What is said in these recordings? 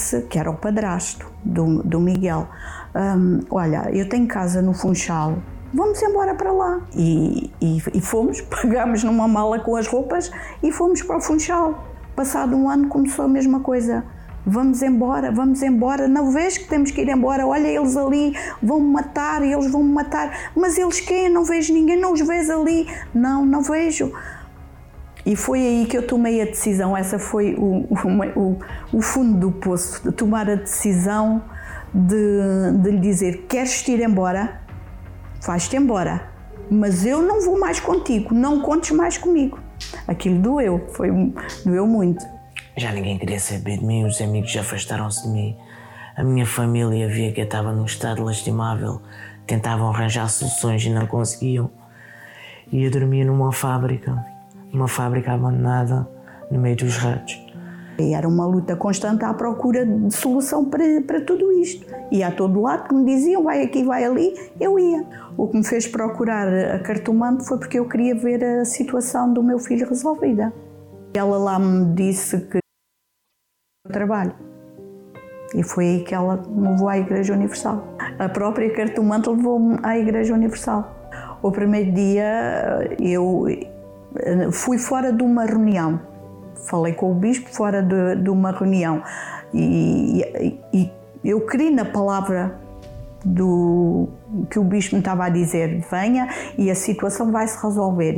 disse, que era o padrasto do Miguel, olha, eu tenho casa no Funchal, vamos embora para lá. E fomos, pegámos numa mala com as roupas e fomos para o Funchal. Passado um ano começou a mesma coisa. Vamos embora, não vês que temos que ir embora, olha eles ali, vão-me matar, eles vão-me matar. Mas eles quem? Não vejo ninguém, não os vês ali? Não vejo. E foi aí que eu tomei a decisão, essa foi o fundo do poço, de tomar a decisão de lhe dizer, queres ir embora? Vais-te embora, mas eu não vou mais contigo, não contes mais comigo. Aquilo doeu muito. Já ninguém queria saber de mim, os amigos já afastaram-se de mim. A minha família via que eu estava num estado lastimável, tentavam arranjar soluções e não conseguiam. E eu dormia numa fábrica abandonada, no meio dos ratos. E era uma luta constante à procura de solução para tudo isto. E a todo lado que me diziam, vai aqui, vai ali, eu ia. O que me fez procurar a cartomante foi porque eu queria ver a situação do meu filho resolvida. Ela lá me disse que trabalho. E foi aí que ela me levou à Igreja Universal. A própria cartomante levou-me à Igreja Universal. O primeiro dia eu fui fora de uma reunião. Falei com o bispo fora de uma reunião. E eu criei na palavra que o bispo me estava a dizer, venha e a situação vai se resolver,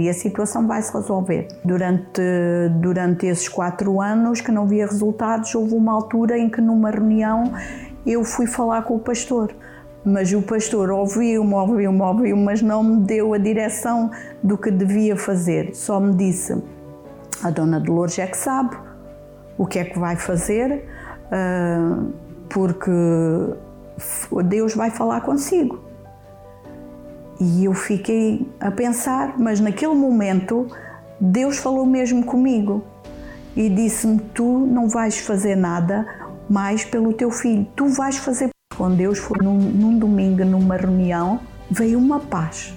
Durante esses 4 anos que não via resultados, houve uma altura em que numa reunião eu fui falar com o pastor, mas o pastor ouviu-me, mas não me deu a direção do que devia fazer, só me disse, a dona Dolores é que sabe o que é que vai fazer, porque Deus vai falar consigo. E eu fiquei a pensar, mas naquele momento Deus falou mesmo comigo e disse-me, tu não vais fazer nada mais pelo teu filho, tu vais fazer. Quando Deus foi num domingo, numa reunião, veio uma paz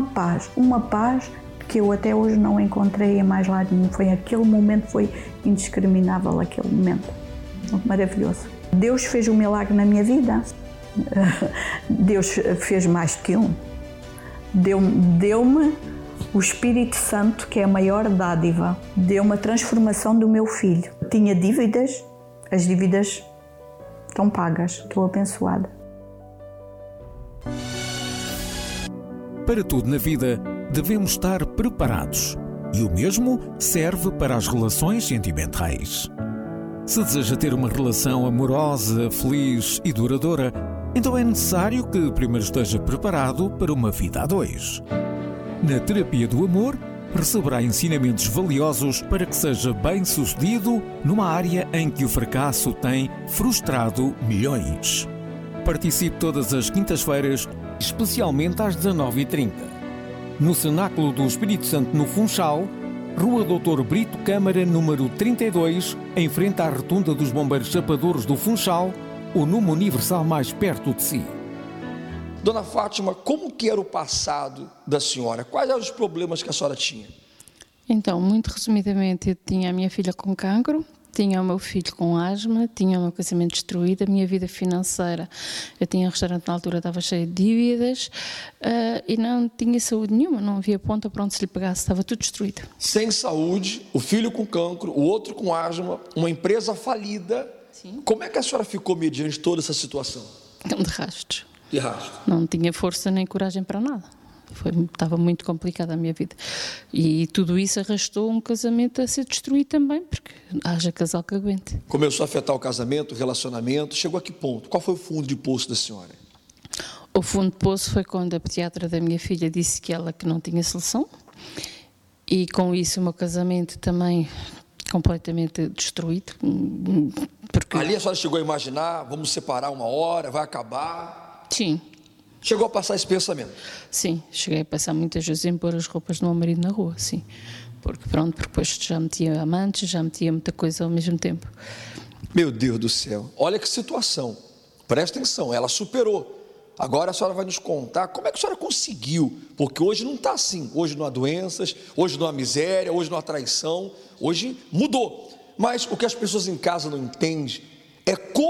que eu até hoje não encontrei em mais lado nenhum. Foi aquele momento, foi indiscriminável aquele momento, maravilhoso. Deus fez um milagre na minha vida. Deus fez mais do que um. Deu-me o Espírito Santo, que é a maior dádiva. Deu-me a transformação do meu filho. Tinha dívidas, as dívidas estão pagas, estou abençoada. Para tudo na vida, devemos estar preparados. E o mesmo serve para as relações sentimentais. Se deseja ter uma relação amorosa, feliz e duradoura, então é necessário que primeiro esteja preparado para uma vida a 2. Na terapia do amor, receberá ensinamentos valiosos para que seja bem-sucedido numa área em que o fracasso tem frustrado milhões. Participe todas as quintas-feiras, especialmente às 19h30. No Cenáculo do Espírito Santo, no Funchal, Rua Doutor Brito Câmara, número 32, em frente à Rotunda dos Bombeiros Chapadores do Funchal, o número universal mais perto de si. Dona Fátima, como que era o passado da senhora? Quais eram os problemas que a senhora tinha? Então, muito resumidamente, eu tinha a minha filha com cancro, tinha o meu filho com asma, tinha o meu casamento destruído, a minha vida financeira, eu tinha um restaurante na altura, estava cheio de dívidas e não tinha saúde nenhuma, não havia ponta para onde se lhe pegasse, estava tudo destruído. Sem saúde, o filho com cancro, o outro com asma, uma empresa falida. Sim. Como é que a senhora ficou mediante toda essa situação? De rastros. De rastros. Não tinha força nem coragem para nada. Estava muito complicada a minha vida. E tudo isso arrastou um casamento a ser destruído também, porque haja casal que aguente. Começou a afetar o casamento, o relacionamento, chegou a que ponto? Qual foi o fundo de poço da senhora? O fundo de poço foi quando a pediatra da minha filha disse que ela que não tinha solução, e com isso o meu casamento também completamente destruído. Porque... Ali a senhora chegou a imaginar, vamos separar uma hora, vai acabar? Sim. Chegou a passar esse pensamento? Sim, cheguei a passar muitas vezes em pôr as roupas do meu marido na rua, sim. Porque depois já metia amantes, já metia muita coisa ao mesmo tempo. Meu Deus do céu, olha que situação, presta atenção, ela superou. Agora a senhora vai nos contar como é que a senhora conseguiu, porque hoje não está assim, hoje não há doenças, hoje não há miséria, hoje não há traição, hoje mudou. Mas o que as pessoas em casa não entendem é como